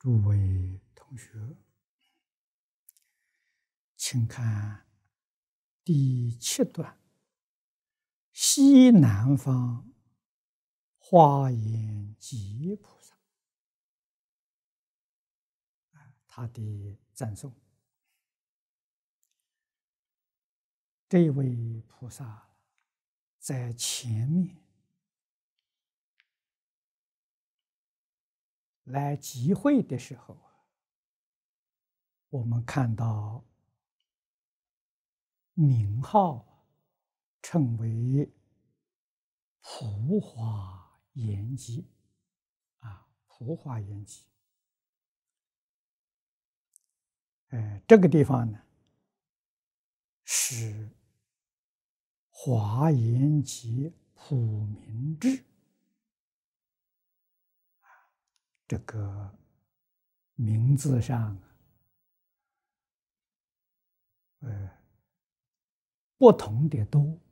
诸位同学，请看第7段，西南方华严集菩萨，他的赞颂。这位菩萨在前面来集会的时候，我们看到名号称为普华严集普华严集。这个地方呢，是华严集普明智这个名字上不同的多